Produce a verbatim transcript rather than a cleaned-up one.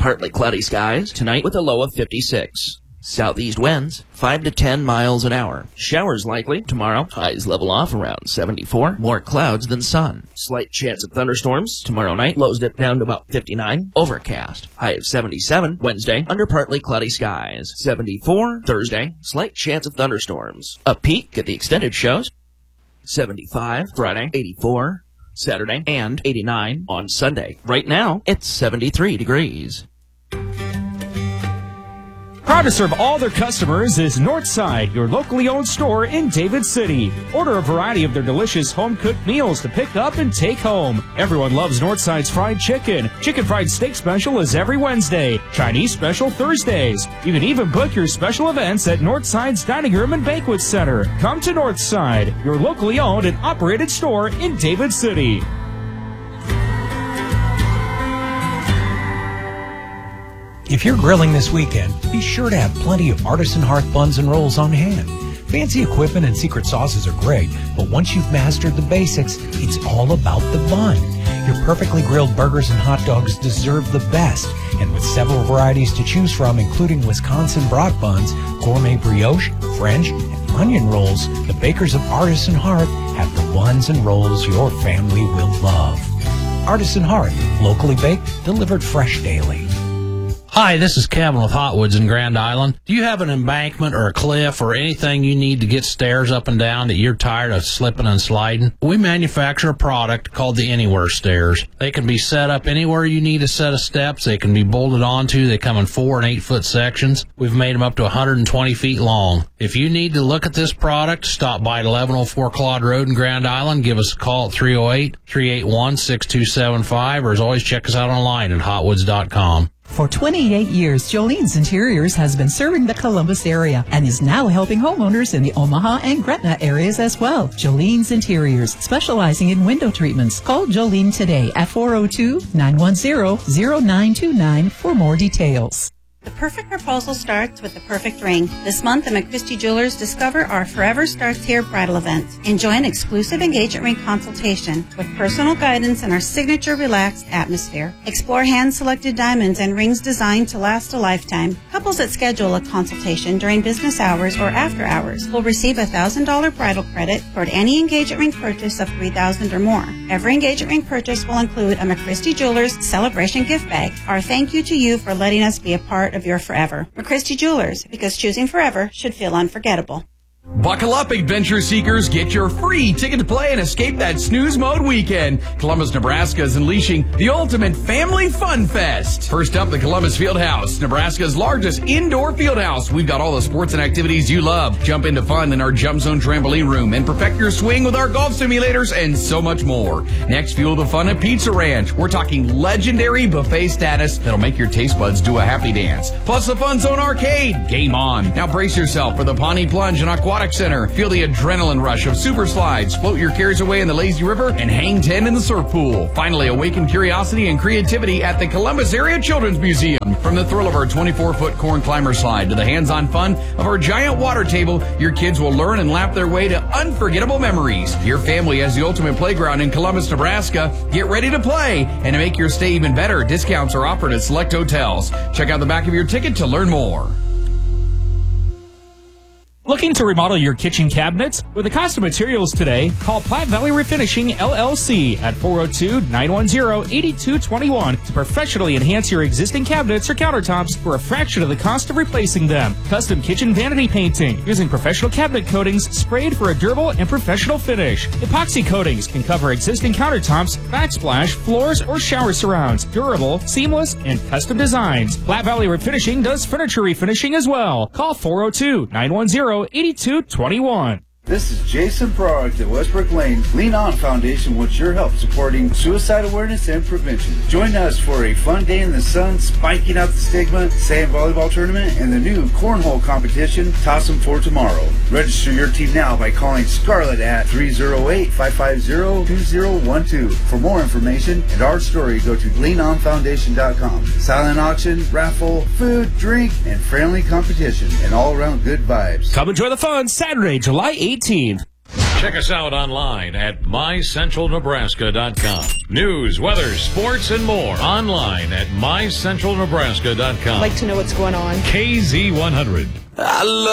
partly cloudy skies tonight with a low of fifty-six. Southeast winds, five to ten miles an hour. Showers likely tomorrow. Highs level off around seventy-four. More clouds than sun. Slight chance of thunderstorms tomorrow night. Lows dip down to about fifty-nine. Overcast. High of seventy-seven. Wednesday, under partly cloudy skies. seventy-four. Thursday, slight chance of thunderstorms. A peek at the extended shows. seventy-five. Friday, eighty-four. Saturday, and eighty-nine on Sunday. Right now, it's seventy-three degrees. Proud to serve all their customers is Northside, your locally owned store in David City. Order a variety of their delicious home-cooked meals to pick up and take home. Everyone loves Northside's fried chicken. Chicken fried steak special is every Wednesday. Chinese special Thursdays. You can even book your special events at Northside's Dining Room and Banquet Center. Come to Northside, your locally owned and operated store in David City. If you're grilling this weekend, be sure to have plenty of Artisan Hearth buns and rolls on hand. Fancy equipment and secret sauces are great, but once you've mastered the basics, it's all about the bun. Your perfectly grilled burgers and hot dogs deserve the best, and with several varieties to choose from, including Wisconsin brock buns, gourmet brioche, French, and onion rolls, the bakers of Artisan Hearth have the buns and rolls your family will love. Artisan Hearth, locally baked, delivered fresh daily. Hi, this is Kevin with Hotwoods in Grand Island. Do you have an embankment or a cliff or anything you need to get stairs up and down that you're tired of slipping and sliding? We manufacture a product called the Anywhere Stairs. They can be set up anywhere you need a set of steps. They can be bolted onto. They come in four and eight foot sections. We've made them up to one hundred twenty feet long. If you need to look at this product, stop by at eleven oh four Claude Road in Grand Island. Give us a call at three oh eight, three eight one, six two seven five, or as always, check us out online at hotwoods dot com. For twenty-eight years, Jolene's Interiors has been serving the Columbus area and is now helping homeowners in the Omaha and Gretna areas as well. Jolene's Interiors, specializing in window treatments. Call Jolene today at four oh two, nine one zero, zero nine two nine for more details. The perfect proposal starts with the perfect ring. This month at McChristie Jewelers, discover our Forever Starts Here bridal event. Enjoy an exclusive engagement ring consultation with personal guidance and our signature relaxed atmosphere. Explore hand-selected diamonds and rings designed to last a lifetime. Couples that schedule a consultation during business hours or after hours will receive a one thousand dollars bridal credit toward any engagement ring purchase of three thousand dollars or more. Every engagement ring purchase will include a McChristie Jewelers celebration gift bag. Our thank you to you for letting us be a part of your forever. McChristie Jewelers, because choosing forever should feel unforgettable. Buckle up, adventure seekers. Get your free ticket to play and escape that snooze mode weekend. Columbus, Nebraska is unleashing the ultimate family fun fest. First up, the Columbus Fieldhouse, Nebraska's largest indoor fieldhouse. We've got all the sports and activities you love. Jump into fun in our Jump Zone trampoline room and perfect your swing with our golf simulators and so much more. Next, fuel the fun at Pizza Ranch. We're talking legendary buffet status that'll make your taste buds do a happy dance. Plus the Fun Zone Arcade. Game on. Now brace yourself for the Pawnee Plunge and Aquatic Center. Feel the adrenaline rush of super slides, float your cares away in the lazy river, and hang ten in the surf pool. Finally, awaken curiosity and creativity at the Columbus Area Children's Museum. From the thrill of our twenty-four foot corn climber slide to the hands-on fun of our giant water table, your kids will learn and laugh their way to unforgettable memories. Your family has the ultimate playground in Columbus, Nebraska. Get ready to play, and to make your stay even better, discounts are offered at select hotels. Check out the back of your ticket to learn more. Looking to remodel your kitchen cabinets? With the cost of materials today, call Platte Valley Refinishing L L C at four oh two, nine one zero, eight two two one to professionally enhance your existing cabinets or countertops for a fraction of the cost of replacing them. Custom kitchen vanity painting using professional cabinet coatings sprayed for a durable and professional finish. Epoxy coatings can cover existing countertops, backsplash, floors, or shower surrounds. Durable, seamless, and custom designs. Platte Valley Refinishing does furniture refinishing as well. Call four oh two, nine one zero, eight two two one. This is Jason Product at Westbrook Lane. Lean On Foundation wants your help supporting suicide awareness and prevention. Join us for a fun day in the sun, spiking out the stigma, sand volleyball tournament, and the new cornhole competition, Toss 'em for Tomorrow. Register your team now by calling Scarlett at three oh eight, five five zero, two zero one two. For more information and our story, go to lean on foundation dot com. Silent auction, raffle, food, drink, and friendly competition, and all around good vibes. Come enjoy the fun Saturday, July eighteenth. Check us out online at my central nebraska dot com. News, weather, sports, and more online at my central nebraska dot com. I'd like to know what's going on. K Z one hundred. I love